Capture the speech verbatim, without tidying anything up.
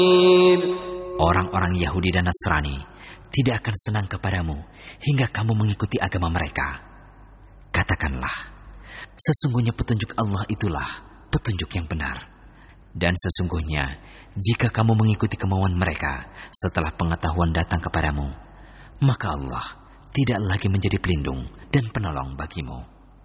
Orang-orang Yahudi dan Nasrani tidak akan senang kepadamu hingga kamu mengikuti agama mereka. Katakanlah, sesungguhnya petunjuk Allah itulah petunjuk yang benar. Dan sesungguhnya, jika kamu mengikuti kemauan mereka setelah pengetahuan datang kepadamu, maka Allah tidak lagi menjadi pelindung dan penolong bagimu.